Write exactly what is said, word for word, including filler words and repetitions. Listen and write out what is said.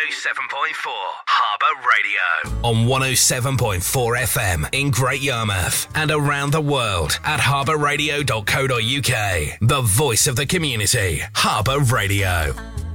oh seven point four Harbour Radio. On one oh seven point four F M in Great Yarmouth and around the world at harbour radio dot co dot uk. The voice of the community. Harbour Radio.